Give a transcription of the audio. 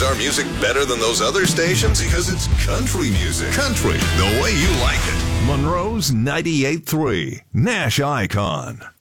Is our music better than those other stations? Because it's country music. Country, the way you like it. Monroe's 98.3, Nash Icon.